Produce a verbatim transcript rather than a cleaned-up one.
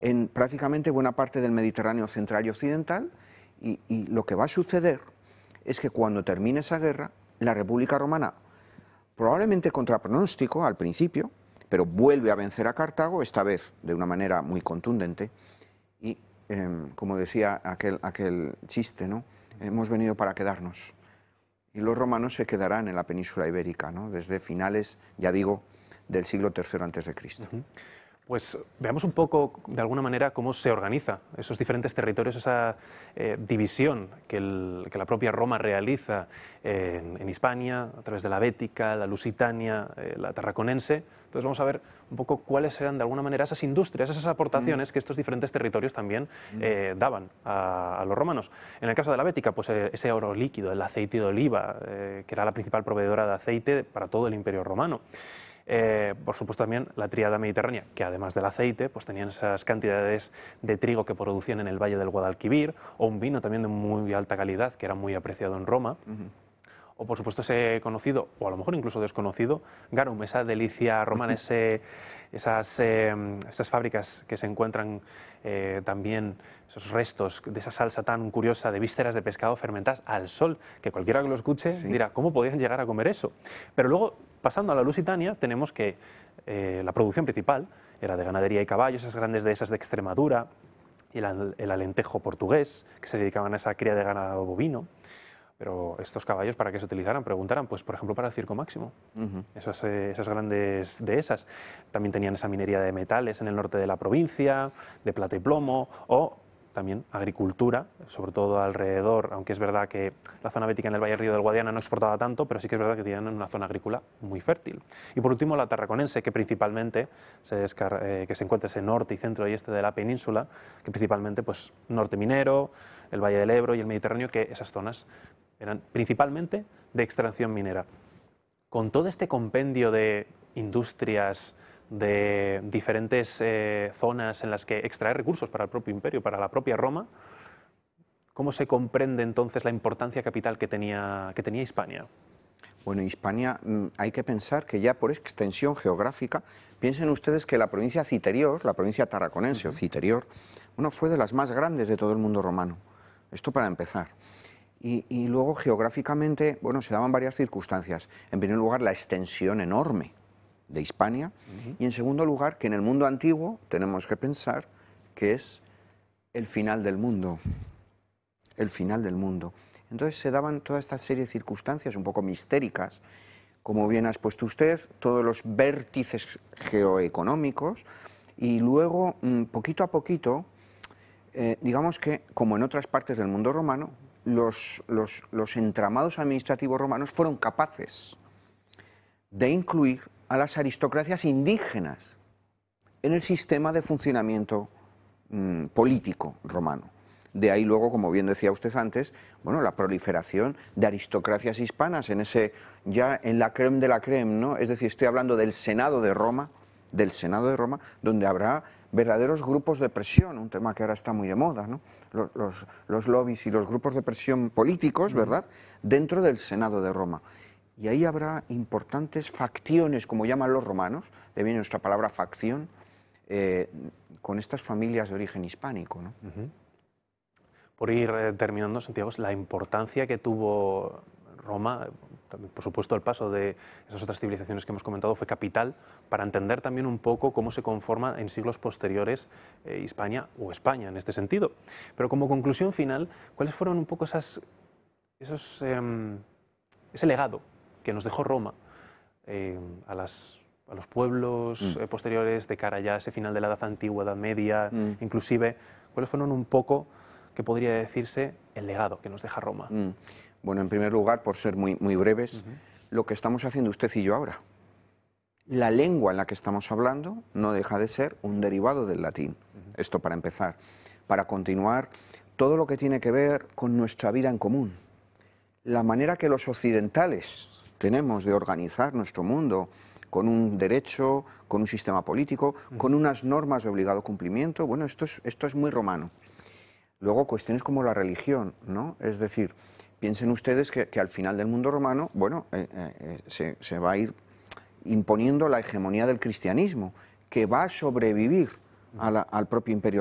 en prácticamente buena parte del Mediterráneo central y occidental, y, y lo que va a suceder es que cuando termine esa guerra, la República Romana, probablemente contra pronóstico al principio, pero vuelve a vencer a Cartago, esta vez de una manera muy contundente, y eh, como decía aquel, aquel chiste, ¿no? Hemos venido para quedarnos. Y los romanos se quedarán en la península ibérica, ¿no? Desde finales, ya digo, del siglo tercero antes de Cristo. Uh-huh. Pues veamos un poco, de alguna manera, cómo se organiza esos diferentes territorios, esa eh, división que, el, que la propia Roma realiza en, en Hispania, a través de la Bética, la Lusitania, eh, la Tarraconense. Entonces vamos a ver un poco cuáles eran, de alguna manera, esas industrias, esas aportaciones mm. que estos diferentes territorios también mm. eh, daban a, a los romanos. En el caso de la Bética, pues eh, ese oro líquido, el aceite de oliva, eh, que era la principal proveedora de aceite para todo el Imperio Romano. Eh, por supuesto también la tríada mediterránea, que además del aceite, pues tenían esas cantidades de trigo que producían en el valle del Guadalquivir, o un vino también de muy alta calidad, que era muy apreciado en Roma. Uh-huh. O por supuesto ese conocido, o a lo mejor incluso desconocido, garum, esa delicia romana, ese, esas, eh, esas fábricas que se encuentran eh, también, esos restos de esa salsa tan curiosa de vísceras de pescado fermentadas al sol, que cualquiera que lo escuche sí. dirá, ¿cómo podían llegar a comer eso? Pero luego, pasando a la Lusitania, tenemos que eh, la producción principal era de ganadería y caballos, esas grandes dehesas de Extremadura, y el, el alentejo portugués, que se dedicaban a esa cría de ganado bovino. Pero estos caballos, ¿para qué se utilizaran? Preguntaran, pues por ejemplo para el circo máximo. Uh-huh. esas, eh, esas grandes dehesas. También tenían esa minería de metales en el norte de la provincia, de plata y plomo, o también agricultura, sobre todo alrededor, aunque es verdad que la zona bética en el Valle Río del Guadiana no exportaba tanto, pero sí que es verdad que tenían una zona agrícola muy fértil. Y por último la tarraconense, que principalmente se, descar eh, que se encuentra ese norte y centro y este de la península, que principalmente pues norte minero, el Valle del Ebro y el Mediterráneo, que esas zonas eran principalmente de extracción minera. Con todo este compendio de industrias, de diferentes eh, zonas en las que extraer recursos para el propio imperio, para la propia Roma, ¿cómo se comprende entonces la importancia capital que tenía, que tenía Hispania? Bueno, Hispania, hay que pensar que ya por extensión geográfica, piensen ustedes que la provincia Citerior, la provincia tarraconense uh-huh. o Citerior, bueno, fue de las más grandes de todo el mundo romano. Esto para empezar. Y, y luego geográficamente, bueno, se daban varias circunstancias. En primer lugar, la extensión enorme de Hispania uh-huh. y en segundo lugar, que en el mundo antiguo tenemos que pensar que es el final del mundo, el final del mundo. Entonces se daban toda esta serie de circunstancias un poco mistéricas, como bien ha expuesto usted, todos los vértices geoeconómicos y luego, poquito a poquito, eh, digamos que, como en otras partes del mundo romano, Los, los, los entramados administrativos romanos fueron capaces de incluir a las aristocracias indígenas en el sistema de funcionamiento mmm, político romano. De ahí luego, como bien decía usted antes, bueno, la proliferación de aristocracias hispanas en ese, ya en la crème de la crème, ¿no? Es decir, estoy hablando del Senado de Roma, del Senado de Roma, donde habrá verdaderos grupos de presión, un tema que ahora está muy de moda, ¿no? Los, los, los lobbies y los grupos de presión políticos, ¿verdad?, dentro del Senado de Roma. Y ahí habrá importantes facciones, como llaman los romanos, de viene nuestra palabra facción, eh, con estas familias de origen hispánico, ¿no? Uh-huh. Por ir eh, terminando, Santiago, la importancia que tuvo Roma, por supuesto el paso de esas otras civilizaciones que hemos comentado fue capital para entender también un poco cómo se conforma en siglos posteriores eh, Hispania o España en este sentido. Pero como conclusión final, ¿cuáles fueron un poco esas, esos, eh, ese legado que nos dejó Roma eh, a, las, a los pueblos mm. eh, posteriores de cara ya a ese final de la Edad Antigua, Edad Media, mm. inclusive? ¿Cuáles fueron un poco, que podría decirse, el legado que nos deja Roma? Mm. Bueno, en primer lugar, por ser muy, muy breves, uh-huh. lo que estamos haciendo usted y yo ahora. La lengua en la que estamos hablando no deja de ser un derivado del latín. Uh-huh. Esto para empezar. Para continuar, todo lo que tiene que ver con nuestra vida en común. La manera que los occidentales tenemos de organizar nuestro mundo con un derecho, con un sistema político, uh-huh. con unas normas de obligado cumplimiento, bueno, esto es, esto es muy romano. Luego, cuestiones como la religión, ¿no? Es decir, piensen ustedes que, que al final del mundo romano, bueno, eh, eh, se, se va a ir imponiendo la hegemonía del cristianismo, que va a sobrevivir a la- al propio imperio